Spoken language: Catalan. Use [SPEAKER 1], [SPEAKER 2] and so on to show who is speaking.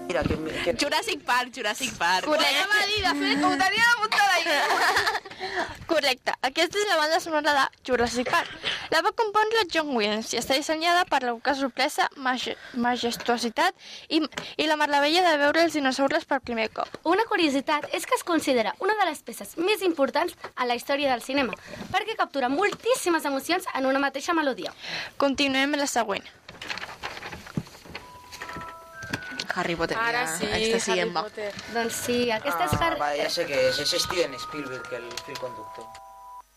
[SPEAKER 1] Mira, que...
[SPEAKER 2] Jurassic Park.
[SPEAKER 3] Correcte.
[SPEAKER 4] Va dir, de fet, ho tenia apuntat ahir.
[SPEAKER 3] Correcte. Aquesta és la banda sonora de Jurassic Park. La va compondre John Williams i està dissenyada per evocar sorpresa, majestuositat i la meravella de veure els dinosaures per primer cop.
[SPEAKER 5] Una curiositat és que es considera una de les peces més importants a la història del cinema, perquè captura moltíssimes emocions en una mateixa melodia.
[SPEAKER 3] Continuem amb la següent.
[SPEAKER 2] Harry Potter.
[SPEAKER 4] Ara
[SPEAKER 2] ja,
[SPEAKER 4] sí,
[SPEAKER 2] èxtasi
[SPEAKER 4] Harry
[SPEAKER 2] en va.
[SPEAKER 4] Potter.
[SPEAKER 5] Doncs sí, aquesta és
[SPEAKER 1] Va, ja sé que és Steven Spielberg, el fil conductor.